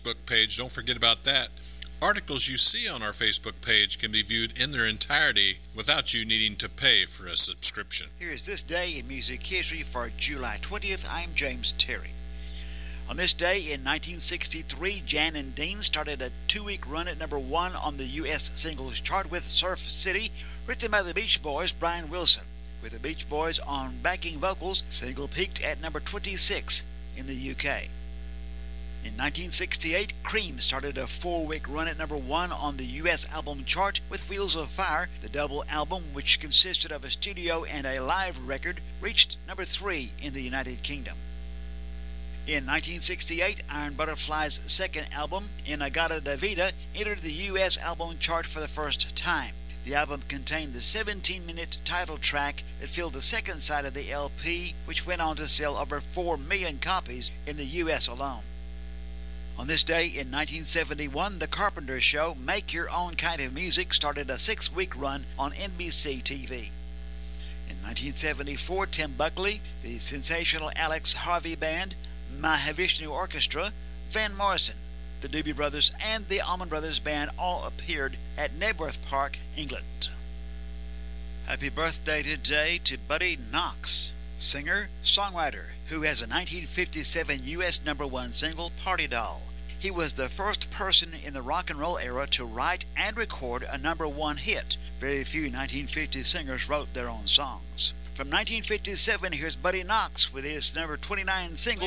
Facebook page. Don't forget about that. Articles you see on our Facebook page can be viewed in their entirety without you needing to pay for a subscription. Here is this day in music history for July 20th. I'm James Terry. On this day in 1963, Jan and Dean started a 2-week run at number 1 on the U.S. singles chart with Surf City, written by the Beach Boys' Brian Wilson. With the Beach Boys on backing vocals, the single peaked at number 26 in the UK. In 1968, Cream started a 4-week run at number 1 on the U.S. album chart with Wheels of Fire. The double album, which consisted of a studio and a live record, reached number 3 in the United Kingdom. In 1968, Iron Butterfly's second album, In-A-Gadda-Da-Vida, entered the U.S. album chart for the first time. The album contained the 17-minute title track that filled the second side of the LP, which went on to sell over 4 million copies in the U.S. alone. On this day in 1971, The Carpenter Show, Make Your Own Kind of Music, started a 6-week run on NBC TV. In 1974, Tim Buckley, the sensational Alex Harvey Band, Mahavishnu Orchestra, Van Morrison, the Doobie Brothers, and the Allman Brothers Band all appeared at Knebworth Park, England. Happy birthday today to Buddy Knox, singer, songwriter, who has a 1957 U.S. number 1 single, Party Doll. He was the first person in the rock and roll era to write and record a number 1 hit. Very few 1950 singers wrote their own songs. From 1957, here's Buddy Knox with his number 29 single,